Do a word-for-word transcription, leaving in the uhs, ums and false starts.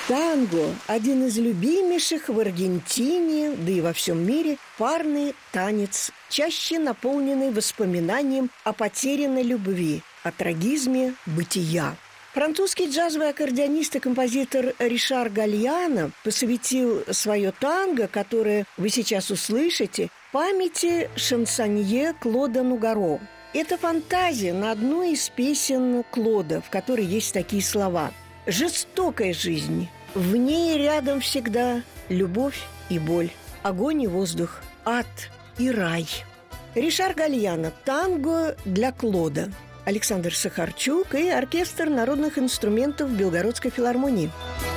Танго – один из любимейших в Аргентине, да и во всем мире, парный танец, чаще наполненный воспоминанием о потерянной любви, о трагизме бытия. Французский джазовый аккордеонист и композитор Ришар Гальяно посвятил свое танго, которое вы сейчас услышите, памяти шансонье Клода Нугаро. Это фантазия на одной из песен Клода, в которой есть такие слова: «Жестокая жизнь, в ней рядом всегда любовь и боль, огонь и воздух, ад и рай». Ришар Гальяно «Танго для Клода». Александр Сахарчук и оркестр народных инструментов Белгородской филармонии.